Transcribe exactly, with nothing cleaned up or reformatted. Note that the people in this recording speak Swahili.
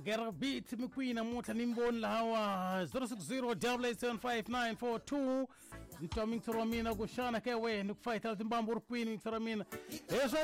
Get beat mkwina mota nimbon lawa zero six zero eight seven five nine four two. Ntoming Toramina Gushana Kewe, Nuk Fight Altimbambur Queen Toramina.